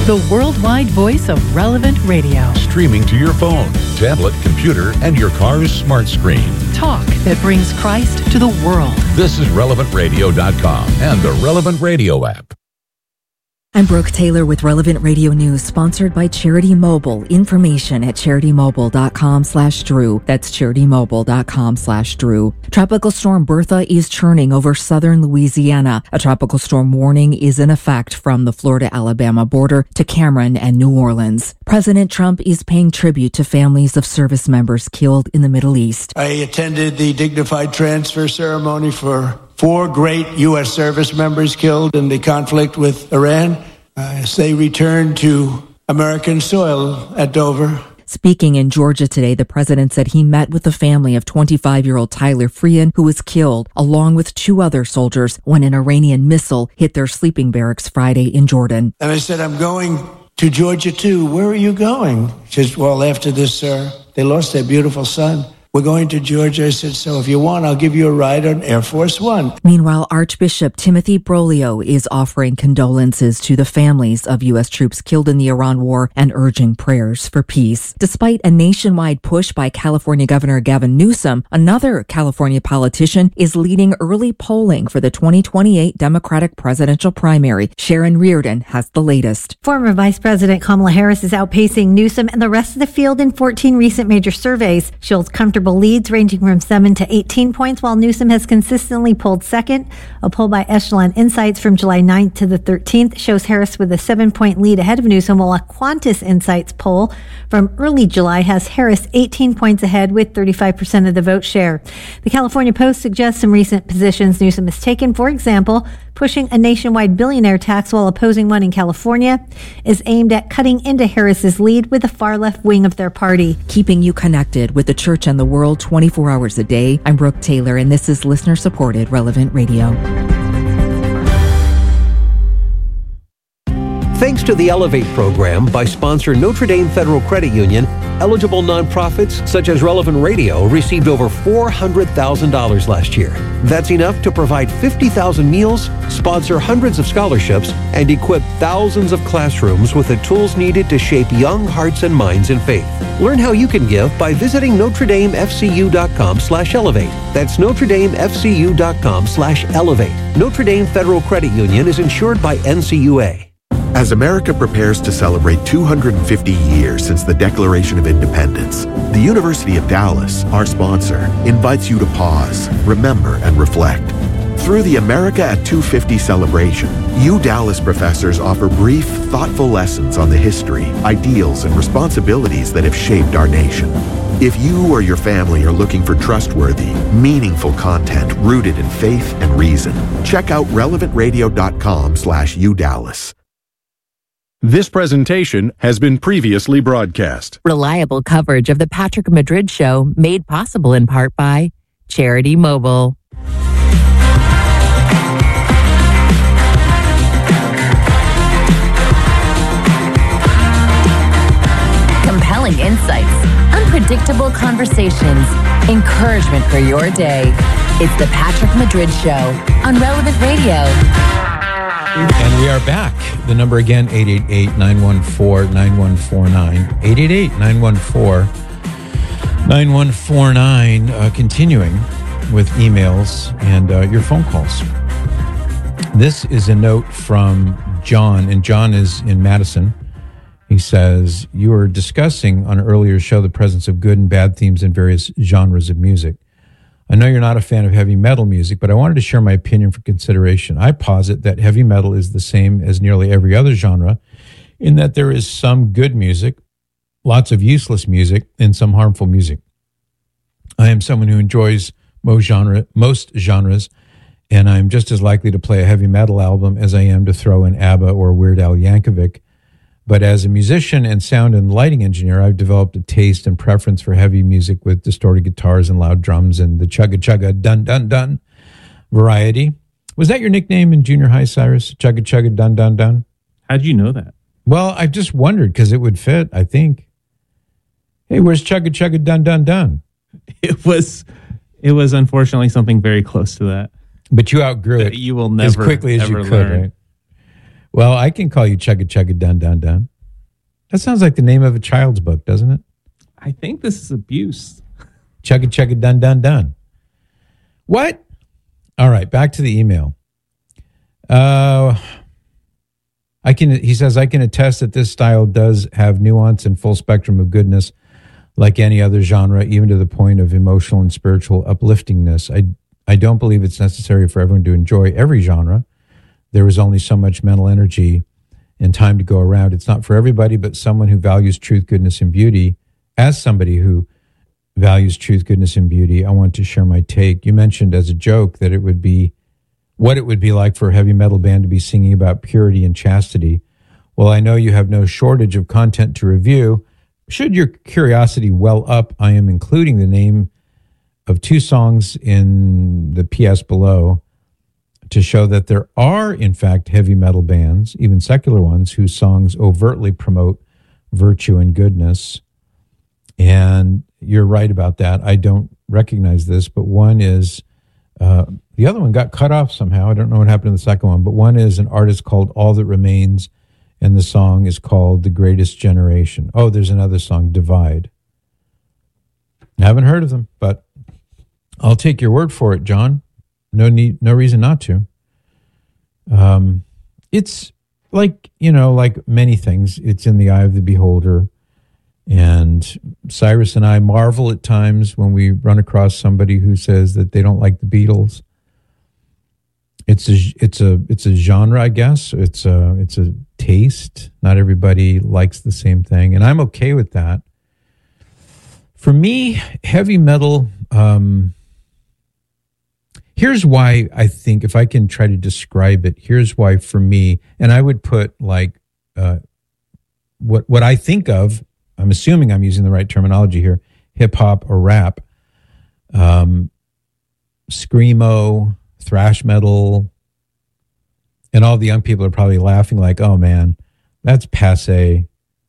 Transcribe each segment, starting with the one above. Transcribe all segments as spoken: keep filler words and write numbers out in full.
the worldwide voice of Relevant Radio. Streaming to your phone, tablet, computer, and your car's smart screen. Talk that brings Christ to the world. This is relevant radio dot com and the Relevant Radio app. I'm Brooke Taylor with Relevant Radio News, sponsored by Charity Mobile. Information at CharityMobile.com slash Drew. That's CharityMobile.com slash Drew. Tropical Storm Bertha is churning over southern Louisiana. A tropical storm warning is in effect from the Florida-Alabama border to Cameron and New Orleans. President Trump is paying tribute to families of service members killed in the Middle East. I attended the dignified transfer ceremony for four great U S service members killed in the conflict with Iran uh, as they returned to American soil at Dover. Speaking in Georgia today, the president said he met with the family of twenty-five-year-old Tyler Freehan, who was killed, along with two other soldiers when an Iranian missile hit their sleeping barracks Friday in Jordan. And I said, I'm going to Georgia too. Where are you going? She says, well, after this, sir, they lost their beautiful son. We're going to Georgia. I said, so if you want, I'll give you a ride on Air Force One. Meanwhile, Archbishop Timothy Broglio is offering condolences to the families of U S troops killed in the Iran war and urging prayers for peace. Despite a nationwide push by California Governor Gavin Newsom, another California politician is leading early polling for the twenty twenty-eight Democratic presidential primary. Sharon Reardon has the latest. Former Vice President Kamala Harris is outpacing Newsom and the rest of the field in fourteen recent major surveys. She holds comfortable leads ranging from seven to eighteen points, while Newsom has consistently pulled second. A poll by Echelon Insights from July ninth to the thirteenth shows Harris with a seven-point lead ahead of Newsom, while a Qantas Insights poll from early July has Harris eighteen points ahead with thirty-five percent of the vote share. The California Post suggests some recent positions Newsom has taken. For example, pushing a nationwide billionaire tax while opposing one in California is aimed at cutting into Harris's lead with the far-left wing of their party. Keeping you connected with the church and the world twenty-four hours a day. I'm Brooke Taylor, and this is listener-supported Relevant Radio. Thanks to the Elevate program by sponsor Notre Dame Federal Credit Union, eligible nonprofits such as Relevant Radio received over four hundred thousand dollars last year. That's enough to provide fifty thousand meals, sponsor hundreds of scholarships, and equip thousands of classrooms with the tools needed to shape young hearts and minds in faith. Learn how you can give by visiting Notre Dame F C U dot com slash elevate. That's Notre Dame F C U dot com slash elevate. Notre Dame Federal Credit Union is insured by N C U A. As America prepares to celebrate two hundred fifty years since the Declaration of Independence, the University of Dallas, our sponsor, invites you to pause, remember, and reflect. Through the America at two fifty celebration, U Dallas professors offer brief, thoughtful lessons on the history, ideals, and responsibilities that have shaped our nation. If you or your family are looking for trustworthy, meaningful content rooted in faith and reason, check out relevant radio dot com slash U Dallas. This presentation has been previously broadcast. Reliable coverage of the Patrick Madrid Show made possible in part by Charity Mobile. Compelling insights, unpredictable conversations, encouragement for your day. It's the Patrick Madrid Show on Relevant Radio. And we are back. The number again, eight eight eight, nine one four, nine one four nine. eight eight eight, nine one four, nine one four nine. Uh, continuing with emails and uh, your phone calls. This is a note from John, and John is in Madison. He says, you were discussing on an earlier show the presence of good and bad themes in various genres of music. I know you're not a fan of heavy metal music, but I wanted to share my opinion for consideration. I posit that heavy metal is the same as nearly every other genre in that there is some good music, lots of useless music, and some harmful music. I am someone who enjoys most genre, most genres, and I'm just as likely to play a heavy metal album as I am to throw in ABBA or Weird Al Yankovic. But as a musician and sound and lighting engineer, I've developed a taste and preference for heavy music with distorted guitars and loud drums and the chugga chugga dun dun dun variety. Was that your nickname in junior high, Cyrus? Chugga chugga dun dun dun? How'd you know that? Well, I just wondered because it would fit, I think. Hey, where's chugga chugga dun dun dun? It was, it was unfortunately something very close to that. But you outgrew it. You will never as quickly as you could, learn. right? Well, I can call you Chugga Chugga Dun Dun Dun. That sounds like the name of a child's book, doesn't it? I think this is abuse. Chugga Chugga Dun Dun Dun. What? All right, back to the email. Uh, I can. He says, I can attest that this style does have nuance and full spectrum of goodness like any other genre, even to the point of emotional and spiritual upliftingness. I, I don't believe it's necessary for everyone to enjoy every genre. There is only so much mental energy and time to go around. It's not for everybody, but someone who values truth, goodness, and beauty. As somebody who values truth, goodness, and beauty, I want to share my take. You mentioned as a joke that it would be what it would be like for a heavy metal band to be singing about purity and chastity. Well, I know you have no shortage of content to review. Should your curiosity well up, I am including the name of two songs in the P S below to show that there are, in fact, heavy metal bands, even secular ones, whose songs overtly promote virtue and goodness. And you're right about that. I don't recognize this, but one is, uh, the other one got cut off somehow. I don't know what happened to the second one, but one is an artist called All That Remains, and the song is called The Greatest Generation. Oh, there's another song, Divide. I haven't heard of them, but I'll take your word for it, John. No need, no reason not to. Um, it's like, you know, like many things, it's in the eye of the beholder. And Cyrus and I marvel at times when we run across somebody who says that they don't like the Beatles. It's a, it's a, it's a genre, I guess. It's a, it's a taste. Not everybody likes the same thing, and I'm okay with that. For me, heavy metal. Um, here's why I think, if I can try to describe it, here's why for me, and I would put like uh, what what I think of. I'm assuming I'm using the right terminology here. Hip hop or rap, um, screamo, thrash metal, and all the young people are probably laughing like, "Oh man, that's passé.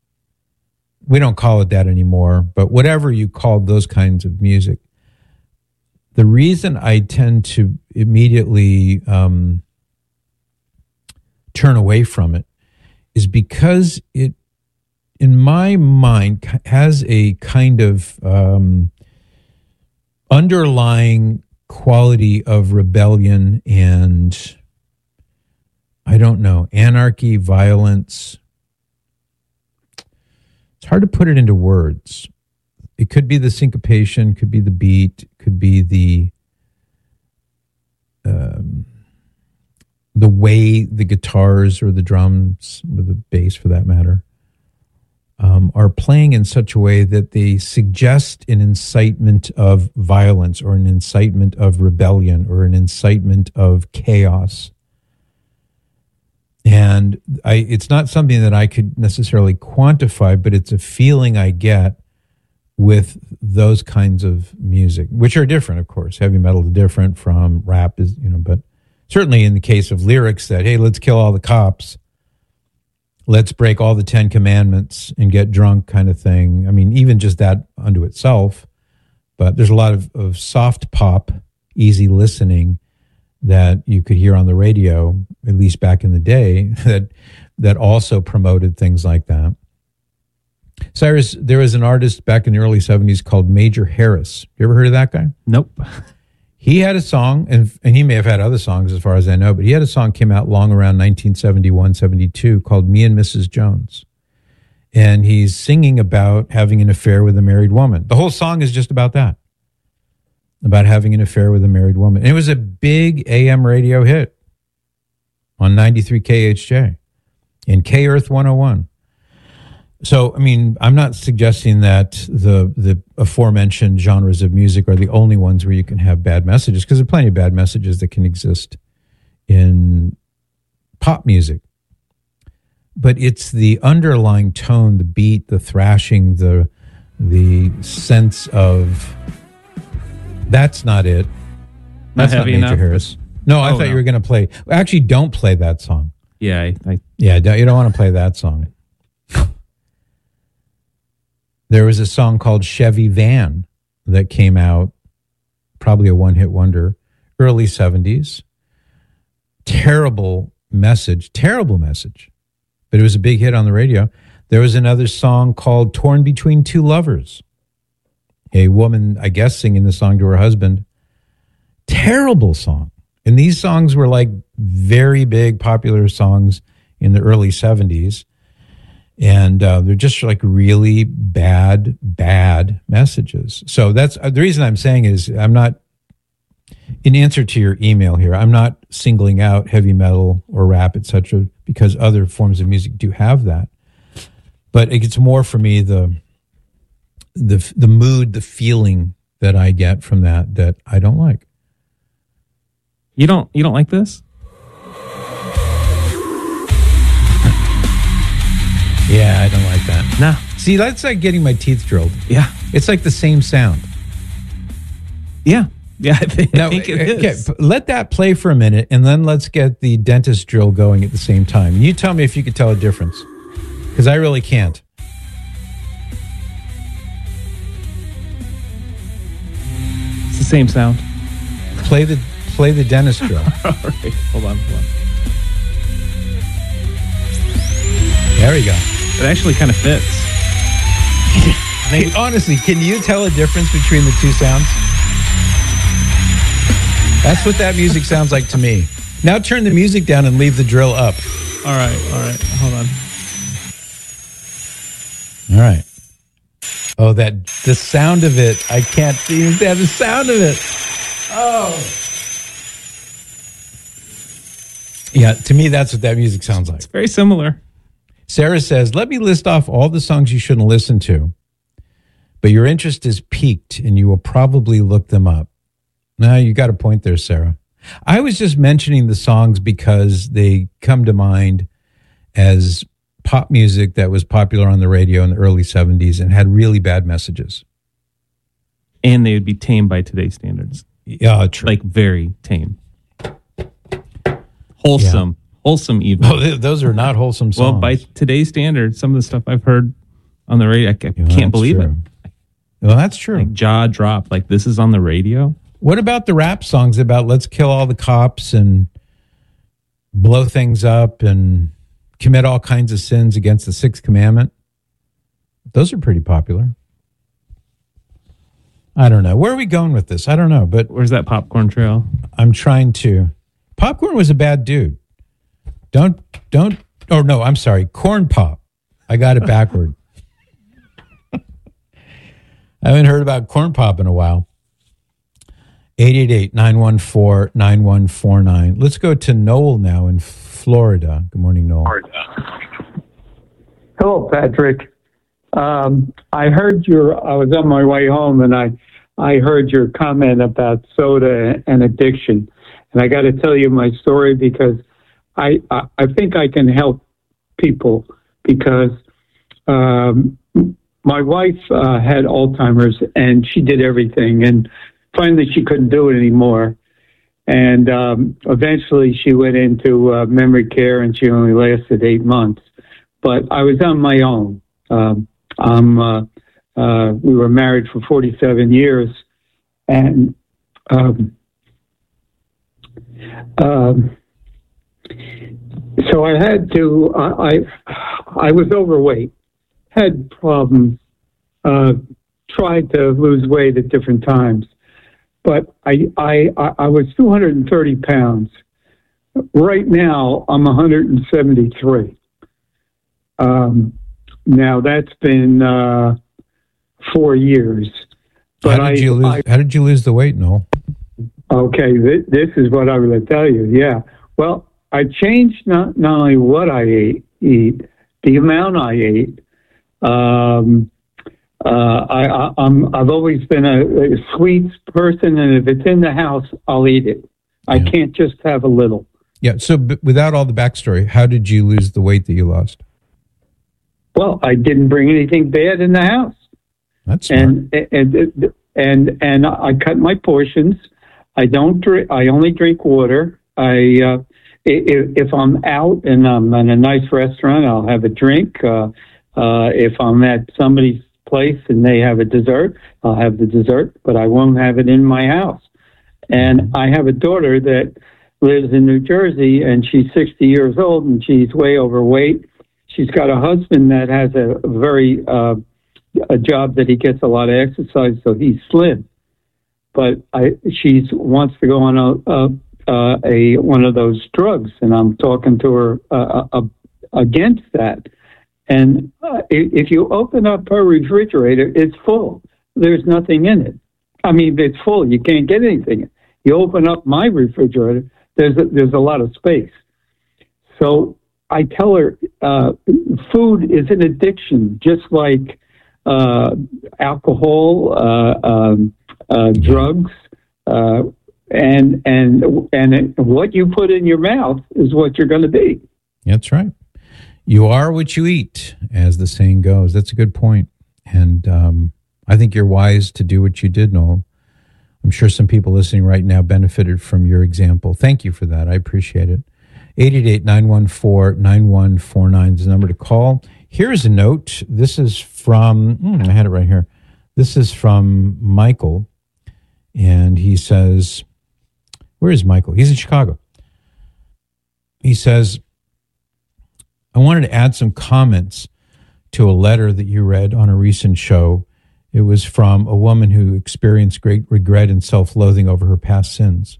We don't call it that anymore." But whatever you call those kinds of music, the reason I tend to immediately um, turn away from it is because it, in my mind, has a kind of um, underlying quality of rebellion and, I don't know, anarchy, violence. It's hard to put it into words. It could be the syncopation, could be the beat, could be the um, the way the guitars or the drums or the bass, for that matter, um, are playing in such a way that they suggest an incitement of violence or an incitement of rebellion or an incitement of chaos. And I, it's not something that I could necessarily quantify, but it's a feeling I get with those kinds of music, which are different, of course. Heavy metal is different from rap, is, you know, but certainly in the case of lyrics that, hey, let's kill all the cops, let's break all the Ten Commandments and get drunk kind of thing. I mean, even just that unto itself. But there's a lot of, of soft pop, easy listening that you could hear on the radio, at least back in the day, that that also promoted things like that. Cyrus, there was an artist back in the early seventies called Major Harris. You ever heard of that guy? Nope. He had a song, and and he may have had other songs as far as I know, but he had a song came out long around nineteen seventy-one, seventy-two called Me and Missus Jones. And he's singing about having an affair with a married woman. The whole song is just about that, about having an affair with a married woman. And it was a big A M radio hit on ninety-three K H J and K Earth one oh one. So, I mean, I'm not suggesting that the the aforementioned genres of music are the only ones where you can have bad messages, because there are plenty of bad messages that can exist in pop music. But it's the underlying tone, the beat, the thrashing, the the sense of, that's not it. That's not, not Major enough. Harris. No, I oh, thought no. you were going to play. Actually, don't play that song. Yeah, I, I yeah, don't, you don't want to play that song. There was a song called Chevy Van that came out, probably a one-hit wonder, early seventies. Terrible message, terrible message, but it was a big hit on the radio. There was another song called Torn Between Two Lovers. A woman, I guess, singing the song to her husband. Terrible song. And these songs were like very big, popular songs in the early seventies. And uh, they're just like really bad, bad messages. So that's uh, the reason I'm saying is I'm not, in answer to your email here, I'm not singling out heavy metal or rap, et cetera, because other forms of music do have that. But it's more for me the the the mood, the feeling that I get from that that I don't like. You don't you don't like this? Yeah, I don't like that. No. See, that's like getting my teeth drilled. Yeah. It's like the same sound. Yeah. Yeah, I think, now, I think it okay, is. Let that play for a minute, and then let's get the dentist drill going at the same time. You tell me if you could tell a difference, because I really can't. It's the same sound. Play the play the dentist drill. All right, hold on, hold on. There we go. It actually kind of fits. I mean, honestly, can you tell a difference between the two sounds? That's what that music sounds like to me. Now turn the music down and leave the drill up. All right, all right, hold on. All right. Oh, that the sound of it. I can't even have the sound of it. Oh. Yeah, to me, that's what that music sounds like. It's very similar. Sarah says, let me list off all the songs you shouldn't listen to, but your interest is piqued and you will probably look them up. Now, you got a point there, Sarah. I was just mentioning the songs because they come to mind as pop music that was popular on the radio in the early seventies and had really bad messages. And they would be tame by today's standards. Yeah, true. Like very tame. Wholesome. Yeah. Wholesome even. Oh, those are not wholesome songs. Well, by today's standards, some of the stuff I've heard on the radio, I can't yeah, believe true. it. Well, that's true. Like jaw drop. Like this is on the radio. What about the rap songs about let's kill all the cops and blow things up and commit all kinds of sins against the Sixth Commandment? Those are pretty popular. I don't know. Where are we going with this? I don't know. But where's that popcorn trail? I'm trying to. Popcorn was a bad dude. Don't, don't, oh no, I'm sorry. Corn Pop. I got it backward. I haven't heard about Corn Pop in a while. eight eight eight, nine one four, nine one four nine. Let's go to Noel now in Florida. Good morning, Noel. Hello, Patrick. Um, I heard your, I was on my way home and I, I heard your comment about soda and addiction. And I got to tell you my story because I, I, I think I can help people because um, my wife uh, had Alzheimer's and she did everything. And finally, she couldn't do it anymore. And um, eventually, she went into uh, memory care, and she only lasted eight months. But I was on my own. Um, I'm, uh, uh, we were married for forty-seven years, and um, um, so I had to. I, I I was overweight, had problems, uh, tried to lose weight at different times. But I, I, I was two hundred thirty pounds. Right now, I'm one hundred seventy-three. Um, now that's been uh, four years. But how did you I, lose? I, how did you lose the weight, Noel? Okay, th- this is what I was going to tell you. Yeah. Well, I changed not not only what I ate, eat the amount I ate. Um, Uh, I, I, I'm, I've always been a, a sweets person, and if it's in the house, I'll eat it. I Yeah. can't just have a little. Yeah. So, b- without all the backstory, how did you lose the weight that you lost? Well, I didn't bring anything bad in the house. That's smart. And and and and I cut my portions. I don't drink. I only drink water. I uh, if, if I'm out and I'm in a nice restaurant, I'll have a drink. Uh, uh, if I'm at somebody's place and they have a dessert, I'll have the dessert, but I won't have it in my house. And I have a daughter that lives in New Jersey, and she's sixty years old, and she's way overweight. She's got a husband that has a very uh, a job that he gets a lot of exercise, so he's slim. But I, she wants to go on a, a, a, a one of those drugs, and I'm talking to her uh, uh, against that. And uh, if you open up her refrigerator, it's full. There's nothing in it. I mean, it's full. You can't get anything. You open up my refrigerator, there's a, there's a lot of space. So I tell her, uh, food is an addiction, just like uh, alcohol, uh, um, uh, drugs, uh, and and and it, what you put in your mouth is what you're going to be. That's right. You are what you eat, as the saying goes. That's a good point. And um, I think you're wise to do what you did, Noel. I'm sure some people listening right now benefited from your example. Thank you for that. I appreciate it. eight eight eight, nine one four, nine one four nine is the number to call. Here's a note. This is from, hmm, I had it right here. This is from Michael. And he says, where is Michael? He's in Chicago. He says, I wanted to add some comments to a letter that you read on a recent show. It was from a woman who experienced great regret and self-loathing over her past sins.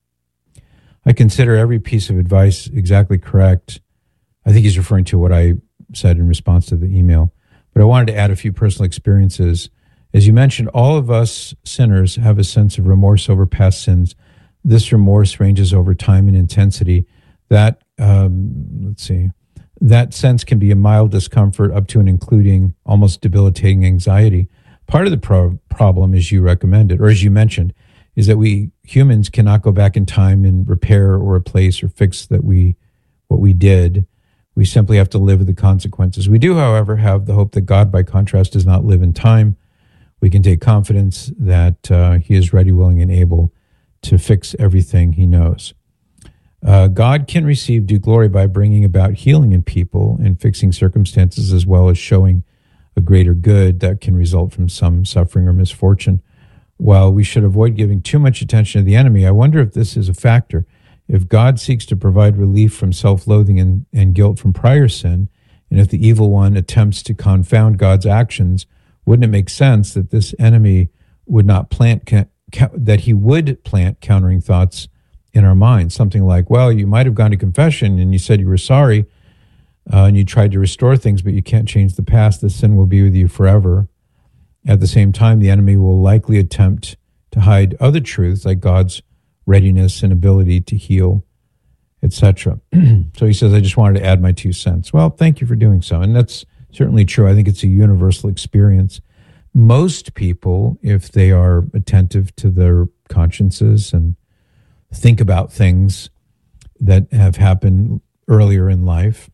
I consider every piece of advice exactly correct. I think he's referring to what I said in response to the email. But I wanted to add a few personal experiences. As you mentioned, all of us sinners have a sense of remorse over past sins. This remorse ranges over time and intensity. That, um, let's see, that sense can be a mild discomfort up to and including almost debilitating anxiety. Part of the pro- problem, as you recommended, or as you mentioned, is that we humans cannot go back in time and repair or replace or fix that we what we did. We simply have to live with the consequences. We do, however, have the hope that God, by contrast, does not live in time. We can take confidence that uh, he is ready, willing, and able to fix everything he knows. Uh, God can receive due glory by bringing about healing in people and fixing circumstances, as well as showing a greater good that can result from some suffering or misfortune. While we should avoid giving too much attention to the enemy, I wonder if this is a factor. If God seeks to provide relief from self-loathing and, and guilt from prior sin, and if the evil one attempts to confound God's actions, wouldn't it make sense that this enemy would not plant, ca- ca- that he would plant countering thoughts in our minds? Something like, well, you might have gone to confession and you said you were sorry, uh, and you tried to restore things, but you can't change the past. The sin will be with you forever. At the same time, the enemy will likely attempt to hide other truths like God's readiness and ability to heal, et cetera. So he says, I just wanted to add my two cents. Well, thank you for doing so. And that's certainly true. I think it's a universal experience. Most people, if they are attentive to their consciences and think about things that have happened earlier in life,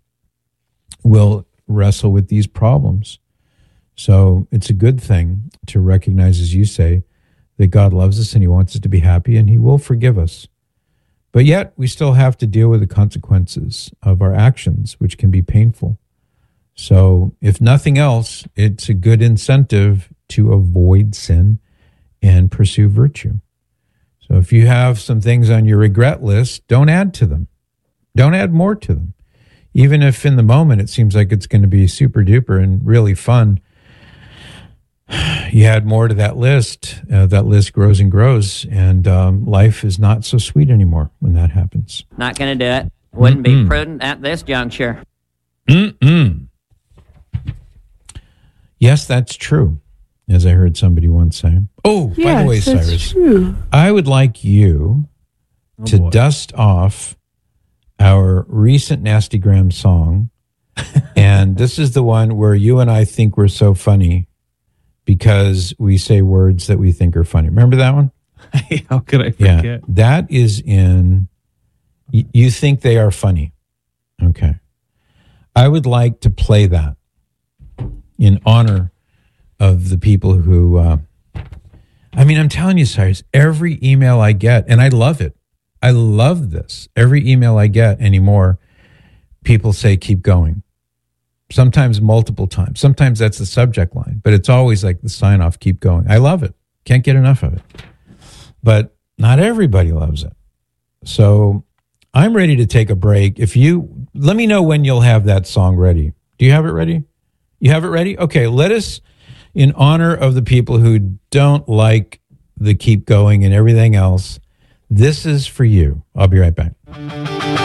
will wrestle with these problems. So it's a good thing to recognize, as you say, that God loves us and he wants us to be happy and he will forgive us. But yet we still have to deal with the consequences of our actions, which can be painful. So if nothing else, it's a good incentive to avoid sin and pursue virtue. So if you have some things on your regret list, don't add to them. Don't add more to them. Even if in the moment it seems like it's going to be super duper and really fun, you add more to that list, uh, that list grows and grows, and um, life is not so sweet anymore when that happens. Not going to do it. Wouldn't Mm-mm. be prudent at this juncture. Mm-mm. Yes, that's true, as I heard somebody once say. Oh, yes, by the way, Cyrus, that's true. I would like you oh, to boy. dust off our recent Nastygram song, and this is the one where you and I think we're so funny because we say words that we think are funny. Remember that one? How could I forget? Yeah, that is in, y- you think they are funny. Okay. I would like to play that in honor of the people who, uh, I mean, I'm telling you, Cyrus, every email I get, and I love it. I love this. Every email I get anymore, people say, keep going. Sometimes multiple times. Sometimes that's the subject line, but it's always like the sign off, keep going. I love it. Can't get enough of it. But not everybody loves it. So I'm ready to take a break. If you, let me know when you'll have that song ready. Do you have it ready? You have it ready? Okay, let us, in honor of the people who don't like the Keep Going and everything else, this is for you. I'll be right back.